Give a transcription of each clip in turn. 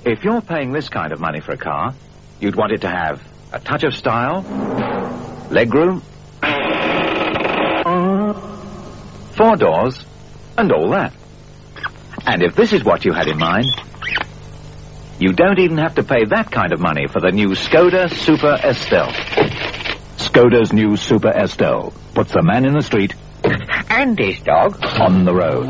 If you're paying this kind of money for a car, you'd want it to have a touch of style, legroom, 4 doors, and all that. And if this is what you had in mind, you don't even have to pay that kind of money for the new Skoda Super Estelle. Skoda's new Super Estelle puts the man in the street and his dog on the road.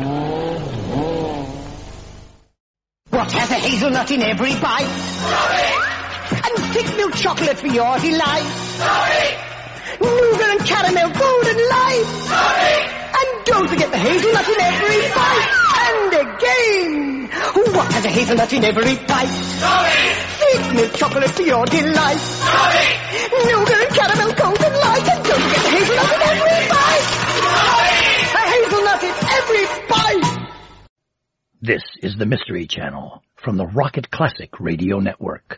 What has a hazelnut in every bite? Sorry! And thick milk chocolate for your delight? Sorry! Nougat and caramel golden light? Sorry! And don't forget the hazelnut in every bite. And again, what has a hazelnut in every bite? Sorry! Thick milk chocolate for your delight? Sorry! Nougat and caramel golden light. And don't forget the hazelnut in every bite. Sorry! A hazelnut in every bite. This is the Mystery Channel from the Rocket Classic Radio Network.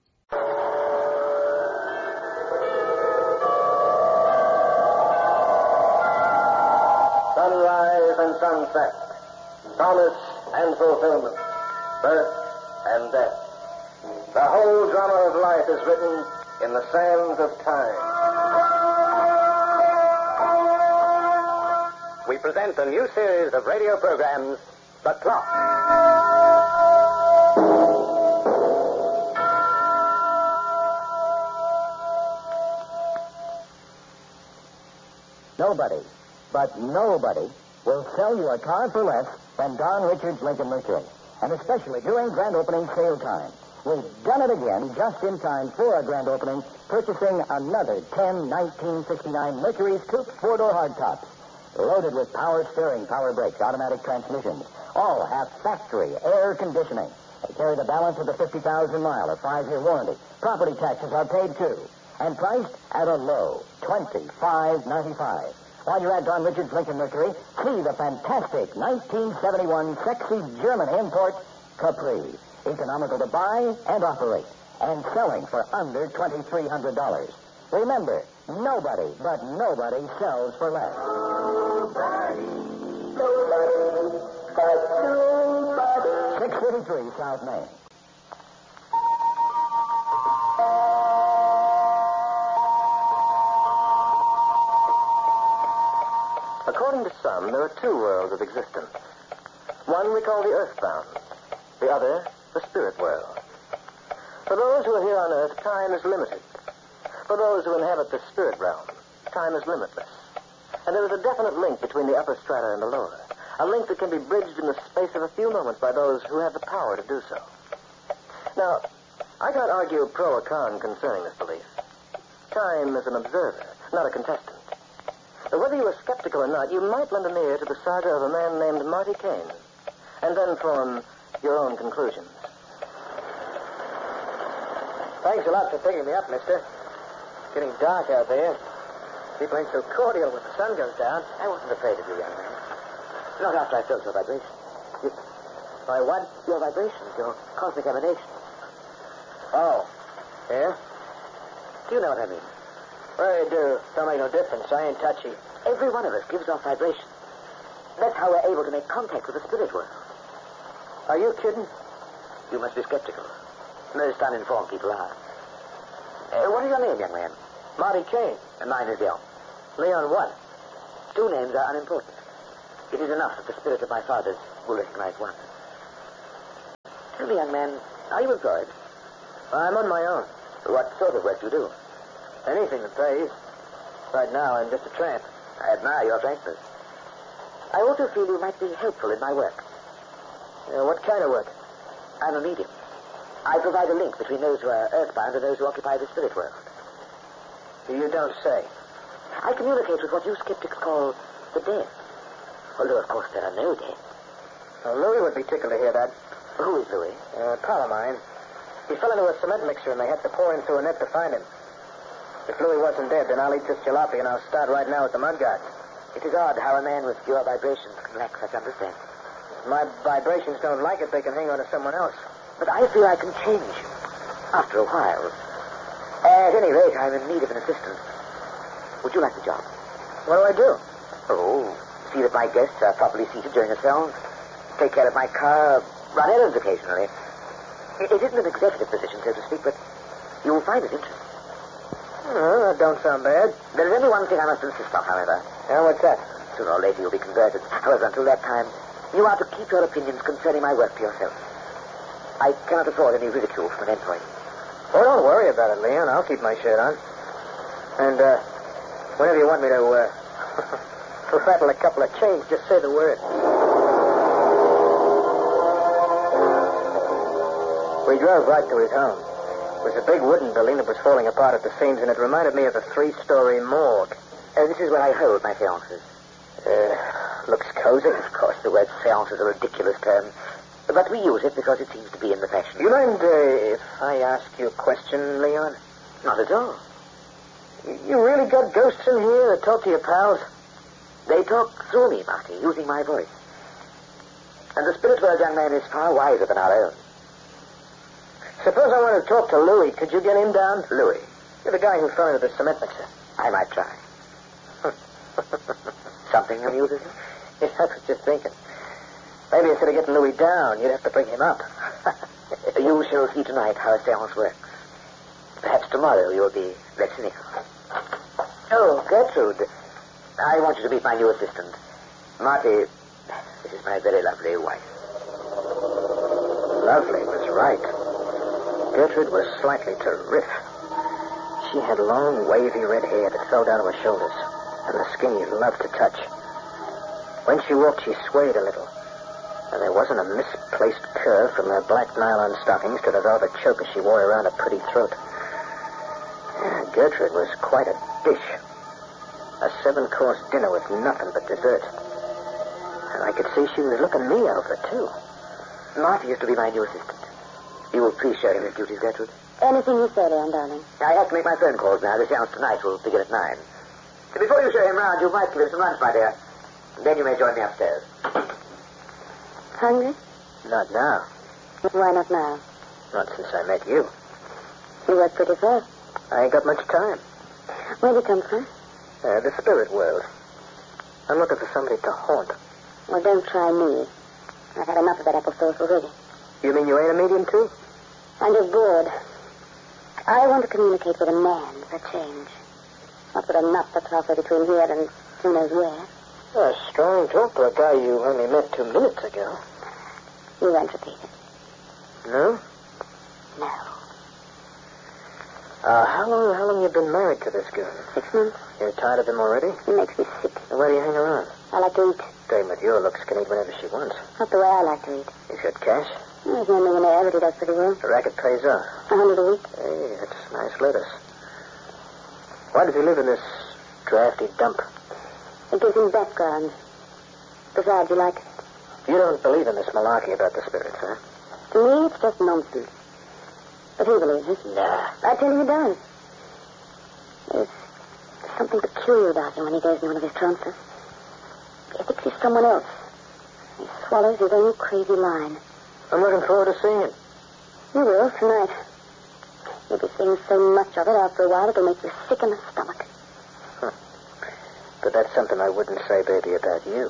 Sunrise and sunset, promise and fulfillment, birth and death. The whole drama of life is written in the sands of time. We present a new series of radio programs, The Clock. Nobody, but nobody, will sell you a car for less than Don Richards Lincoln Mercury, and especially during grand opening sale time. We've done it again just in time for a grand opening, purchasing another 10 1969 Mercury's Coupe 4-door hardtops, loaded with power steering, power brakes, automatic transmissions. All have factory air conditioning. They carry the balance of the 50,000-mile or 5-year warranty. Property taxes are paid, too, and priced at a low $25.95. While you're at Don Richards Lincoln Mercury, see the fantastic 1971 sexy German import Capri. Economical to buy and operate, and selling for under $2,300. Remember, nobody, but nobody sells for less. Nobody, but nobody. 633 South Main. According to some, there are 2 worlds of existence. One we call the earthbound, the other the spirit world. For those who are here on earth, time is limited. For those who inhabit the spirit realm, time is limitless. And there is a definite link between the upper strata and the lower, a link that can be bridged in the space of a few moments by those who have the power to do so. Now, I can't argue pro or con concerning this belief. Time is an observer, not a contestant. But whether you are skeptical or not, you might lend an ear to the saga of a man named Marty Kane, and then form your own conclusions. Thanks a lot for picking me up, mister. It's getting dark out there. People ain't so cordial when the sun goes down. I wasn't afraid of you, young man. Not after I felt your vibration. My what? Your vibrations, your cosmic emanation. Oh. Yeah? Do you know what I mean? Well, you do. Don't make no difference. I ain't touchy. Every one of us gives off vibrations. That's how we're able to make contact with the spirit world. Are you kidding? You must be skeptical. Most uninformed people are. What is your name, young man? Marty Kane. And mine is Leon. Leon what? 2 names are unimportant. It is enough that the spirit of my fathers will recognize one. Tell me, young man, are you employed? I'm on my own. What sort of work do you do? Anything that pays. Right now, I'm just a tramp. I admire your frankness. I also feel you might be helpful in my work. What kind of work? I'm a medium. I provide a link between those who are earthbound and those who occupy the spirit world. You don't say. I communicate with what you skeptics call the dead. Although, of course, there are no dead. Well, Louis would be tickled to hear that. Who is Louis? A pal of mine. He fell into a cement mixer and they had to pour him through a net to find him. If Louis wasn't dead, then I'll eat this jalopy and I'll start right now with the mud guards. It is odd how a man with your vibrations can lack such understanding. If my vibrations don't like it, they can hang on to someone else. But I feel I can change you. After a while. At any rate, I'm in need of an assistant. Would you like the job? What do I do? Oh, see that my guests are properly seated during the sales, take care of my car, run errands occasionally. It isn't an executive position, so to speak, but you'll find it interesting. Oh, that don't sound bad. There is only one thing I must insist on, however. Yeah, what's that? Sooner or later you'll be converted. However, until that time, you are to keep your opinions concerning my work to yourself. I cannot afford any ridicule from an employee. Oh, don't worry about it, Leon. I'll keep my shirt on. And, whenever you want me to, rattle a couple of chains, just say the word. We drove right to his home. It was a big wooden building that was falling apart at the seams, and it reminded me of a 3-story morgue. This is where I hold my seances. Looks cozy. Of course, the word seance is a ridiculous term, but we use it because it seems to be in the fashion. You mind if I ask you a question, Leon? Not at all. You really got ghosts in here that talk to your pals? They talk through me, Marty, using my voice. And the spirit world young man is far wiser than our own. Suppose I want to talk to Louis. Could you get him down? Louis? You're the guy who fell into the cement mixer. I might try. Something amuses you? Yes, I was just thinking. Maybe instead of getting Louis down, you'd have to bring him up. You shall see tonight how a seance works. Perhaps tomorrow you'll be less cynical. Oh, Gertrude, I want you to meet my new assistant. Marty, this is my very lovely wife. Lovely was right. Gertrude was slightly terrific. She had long, wavy red hair that fell down to her shoulders, and the skin you loved to touch. When she walked, she swayed a little, and there wasn't a misplaced curve from her black nylon stockings to the velvet choker she wore around her pretty throat. Gertrude was quite a dish. A 7-course dinner with nothing but dessert. And I could see she was looking me over, too. Marty is to be my new assistant. You will please show him his duties, Gertrude. Anything you say, Leon, darling. I have to make my phone calls now. The seance tonight will begin at 9. Before you show him round, you might give him some lunch, my dear. Then you may join me upstairs. Hungry? Not now. Why not now? Not since I met you. You work pretty fast. I ain't got much time. Where'd you come from? The spirit world. I'm looking for somebody to haunt. Well, don't try me. I've had enough of that apple sauce already. You mean you ain't a medium, too? I'm just bored. I want to communicate with a man for change. Not with a nut that's halfway between here and who knows where. Strong talk to a guy you only met 2 minutes ago. You won't repeat it. No? No. How long you been married to this girl? 6 months. You're tired of him already? He makes me sick. Why do you hang around? I like to eat. Dame with your looks can eat whenever she wants. Not the way I like to eat. He's got cash? He's no millionaire, but he does pretty well. The racket pays off. $100 a week. Hey, that's nice lettuce. Why does he live in this drafty dump? It gives him background. Besides, you like it. You don't believe in this malarkey about the spirits, huh? To me, it's just nonsense. But he believes it. Nah. I tell you, he does. There's something peculiar about him when he goes in one of his trances. He thinks he's someone else. He swallows his own crazy line. I'm looking forward to seeing it. You will, tonight. You'll be seeing so much of it after a while it'll make you sick in the stomach. But that's something I wouldn't say, baby, about you.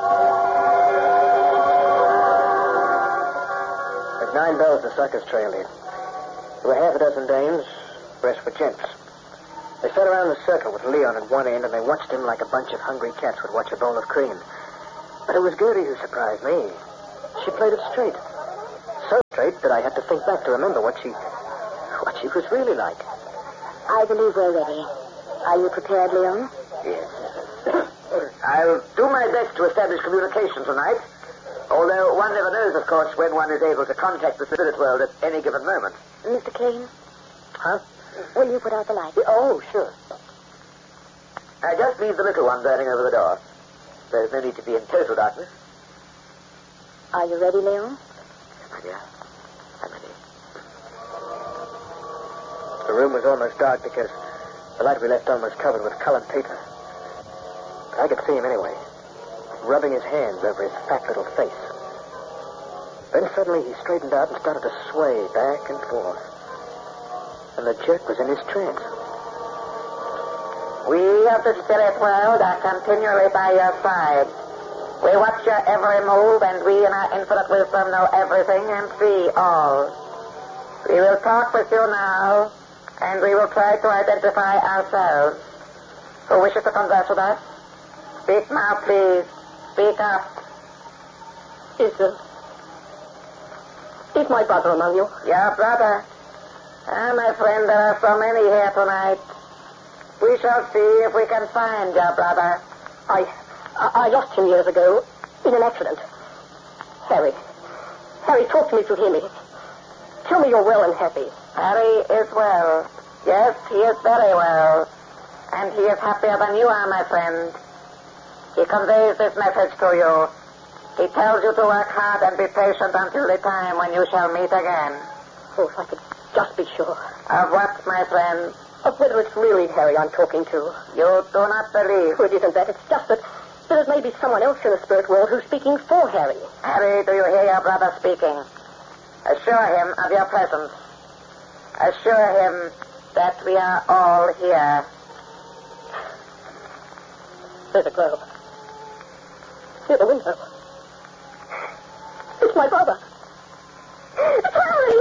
At 9 bells, the suckers trailed in. There were half a dozen dames, rest were gents. They sat around in a circle with Leon at one end, and they watched him like a bunch of hungry cats would watch a bowl of cream. But it was Gertie who surprised me. She played it straight. So straight that I had to think back to remember what she was really like. I believe we're ready. Are you prepared, Leon? Yes. I'll do my best to establish communication tonight. Although one never knows, of course, when one is able to contact the spirit world at any given moment. Mr. Kane? Huh? Will you put out the light? Oh, sure. Just leave the little one burning over the door. There's no need to be in total darkness. Are you ready, Leon? Yes, my dear. I'm ready. The room was almost dark because the light we left on was covered with colored paper. But I could see him anyway, rubbing his hands over his fat little face. Then suddenly he straightened out and started to sway back and forth. And the jerk was in his trance. We of the spirit world are continually by your side. We watch your every move, and we in our infinite wisdom know everything and see all. We will talk with you now, and we will try to identify ourselves. Who wishes to converse with us? Speak now, please. Speak up. Is my brother among you? Your brother? Ah, my friend, there are so many here tonight. We shall see if we can find your brother. I lost him years ago in an accident. Harry, talk to me if you hear me. Tell me you're well and happy. Harry is well. Yes, he is very well. And he is happier than you are, my friend. He conveys this message to you. He tells you to work hard and be patient until the time when you shall meet again. Oh, if I could just be sure. Of what, my friend? Of whether it's really Harry I'm talking to. You do not believe. Oh, it isn't that. It's just that there may be someone else in the spirit world who's speaking for Harry. Harry, do you hear your brother speaking? Assure him of your presence. Assure him that we are all here. There's a glow. Near the window. It's my brother. It's Harry!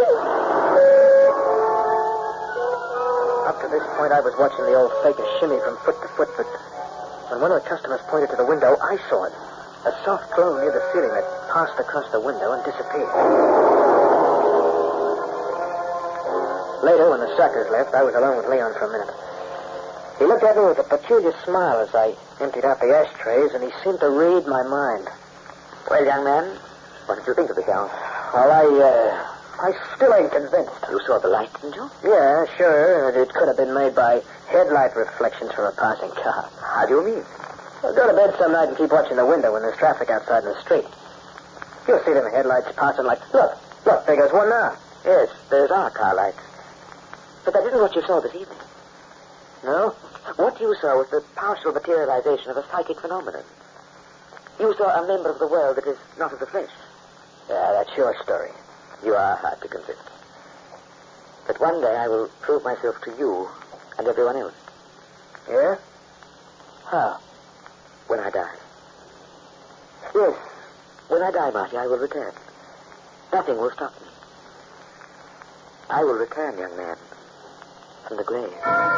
Up to this point, I was watching the old faker shimmy from foot to foot, but when one of the customers pointed to the window, I saw it. A soft glow near the ceiling that passed across the window and disappeared. Later, when the suckers left, I was alone with Leon for a minute. He looked at me with a peculiar smile as I emptied out the ashtrays, and he seemed to read my mind. Well, young man, what did you think of the show? Well, I still ain't convinced. You saw the light, didn't you? Yeah, sure. It could have been made by headlight reflections from a passing car. How do you mean? Well, go to bed some night and keep watching the window when there's traffic outside in the street. You'll see them headlights passing like... Look, there goes one now. Yes, there's our car lights. But that isn't what you saw this evening. No? What you saw was the partial materialization of a psychic phenomenon. You saw a member of the world that is not of the flesh. Yeah, that's your story. You are hard to convince. But one day I will prove myself to you and everyone else. Yeah? How? When I die. Yes, when I die, Marty, I will return. Nothing will stop me. I will return, young man, from the grave.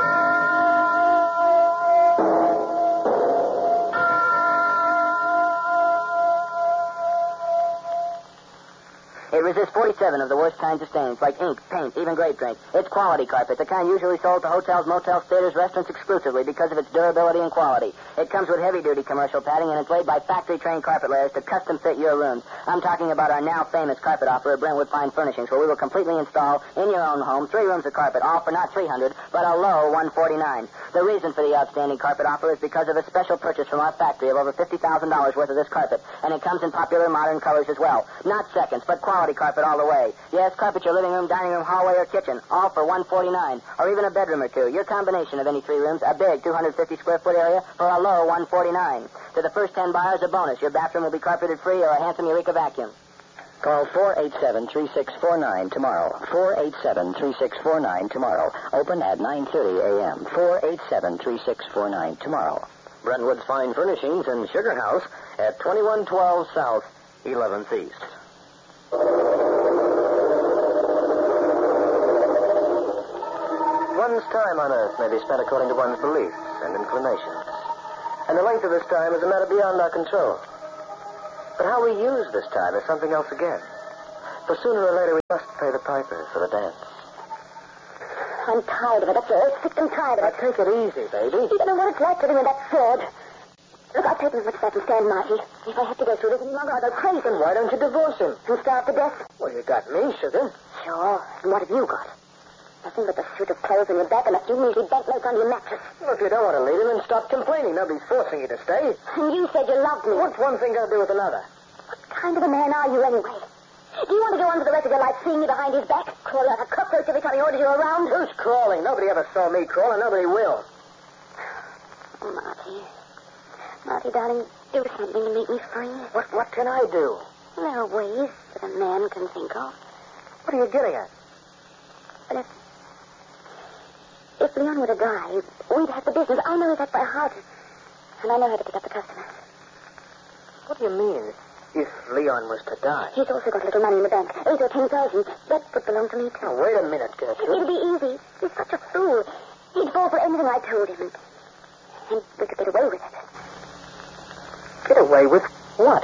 It resists 47 of the worst kinds of stains, like ink, paint, even grape drink. It's quality carpet, the kind usually sold to hotels, motels, theaters, restaurants exclusively because of its durability and quality. It comes with heavy-duty commercial padding, and it's laid by factory-trained carpet layers to custom-fit your rooms. I'm talking about our now-famous carpet offer at Brentwood Fine Furnishings, where we will completely install in your own home 3 rooms of carpet, all for not $300, but a low $149. The reason for the outstanding carpet offer is because of a special purchase from our factory of over $50,000 worth of this carpet, and it comes in popular modern colors as well. Not seconds, but quality carpet all the way. Yes, carpet your living room, dining room, hallway, or kitchen, all for $149, or even a bedroom or two. Your combination of any 3 rooms, a big 250-square-foot area for a low $149. To the first 10 buyers, a bonus. Your bathroom will be carpeted free or a handsome Eureka vacuum. Call 487-3649 tomorrow. 487-3649 tomorrow. Open at 9:30 a.m. 487-3649 tomorrow. Brentwood's Fine Furnishings and Sugar House at 2112 South, 11th East. One's time on Earth may be spent according to one's beliefs and inclinations. And the length of this time is a matter beyond our control. But how we use this time is something else again. For sooner or later we must pay the piper for the dance. I'm tired of it. That's all. Sick and tired of it. Now, take it easy, baby. You don't know what it's like living with that sword. Look, I'll take as much as I can stand, Marty. If I have to go through this any longer, I'll go crazy. Then why don't you divorce him? And starve to death? Well, you got me, sugar. Sure. And what have you got? Nothing but the suit of clothes on your back and a few measly banknotes on your mattress. Well, if you don't want to leave him, then stop complaining. Nobody's forcing you to stay. And you said you loved me. What's one thing got to do with another? What kind of a man are you, anyway? Do you want to go on for the rest of your life seeing me behind his back? Crawl like a cockroach every time he orders you around? Who's crawling? Nobody ever saw me crawl, and nobody will. Oh, Marty. Marty, darling, do something to make me free. What can I do? There are ways that a man can think of. What are you getting at? But if Leon were to die, we'd have the business. I know that by heart. And I know how to pick up the customers. What do you mean? If Leon was to die. He's also got a little money in the bank. 8 or 10,000. That would belong to me, too. Now, wait a minute, Gertrude. It'll be easy. He's such a fool. He'd fall for anything I told him. And we could get away with it. Get away with what?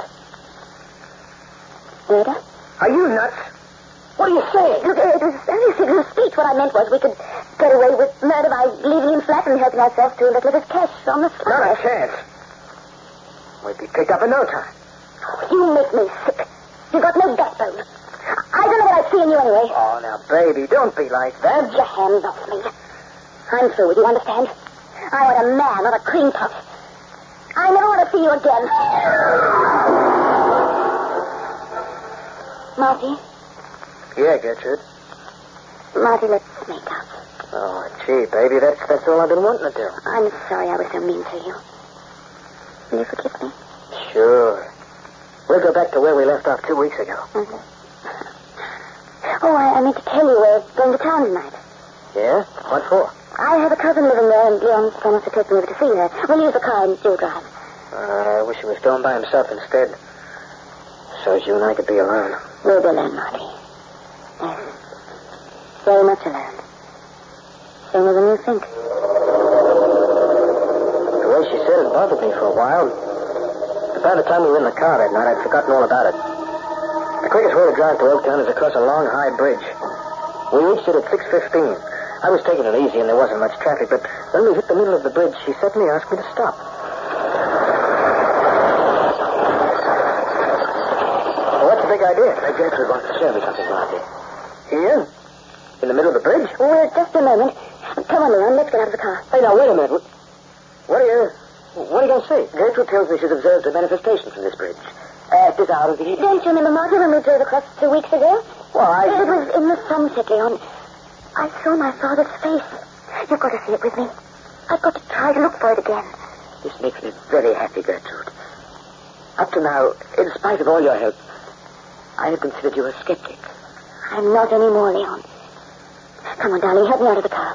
Murder? Are you nuts? What are you saying? Look, it was only a figure of speech. What I meant was we could get away with murder by leaving him flat and helping ourselves to a little of his cash on the sly. Not a chance. We'd be picked up in no time. Oh, you make me sick. You've got no backbone. I don't know what I see in you anyway. Oh, now, baby, don't be like that. Get your hands off me. I'm through with you, understand? I want a man, not a cream puff. I never want to see you again. Marty? Yeah, Gertrude. Marty, let's make up. Oh, gee, baby, that's all I've been wanting to do. I'm sorry I was so mean to you. Will you forgive me? Sure. We'll go back to where we left off 2 weeks ago. Mm-hmm. Oh, I meant to tell you we're going to town tonight. Yeah? What for? I have a cousin living there, and Leon promised to take me over to see her. We'll use the car and you'll drive. I wish he was going by himself instead. So as you and I could be alone. We'll be alone, Marty. Yes. Very much alone. Sooner than you think. The way she said it bothered me for a while. But by the time we were in the car that night, I'd forgotten all about it. The quickest way to drive to Oaktown is across a long, high bridge. We reached it at 6:15. I was taking it easy and there wasn't much traffic, but when we hit the middle of the bridge, she suddenly asked me to stop. Well, what's the big idea? Gertrude wants to show me something, Marty. Here? In the middle of the bridge? Well, just a moment. Come on, Leon. Let's get out of the car. Hey, now, wait a minute. What are you going to say? Gertrude tells me she's observed a manifestation from this bridge. Act is out of the... Don't you remember, Marty, when we drove across 2 weeks ago? Why? It was in the sunset, Leon. I saw my father's face. You've got to see it with me. I've got to try to look for it again. This makes me very happy, Gertrude. Up to now, in spite of all your help, I have considered you a skeptic. I'm not anymore, Leon. Come on, darling, help me out of the car.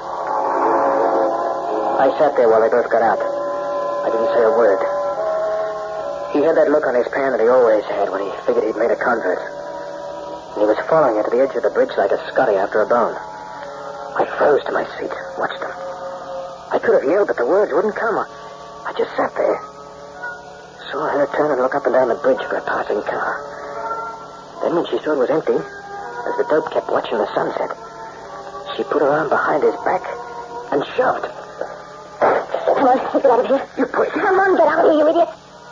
I sat there while they both got out. I didn't say a word. He had that look on his pan that he always had when he figured he'd made a convert. And he was following her to the edge of the bridge like a Scotty after a bone. I froze to my seat, watched him. I could have yelled, but the words wouldn't come. I just sat there. Saw her turn and look up and down the bridge for a passing car. Then when she saw it was empty, as the dope kept watching the sunset, she put her arm behind his back and shoved. Come on, let's get out of here. You push. Come on, get out of here, you idiot.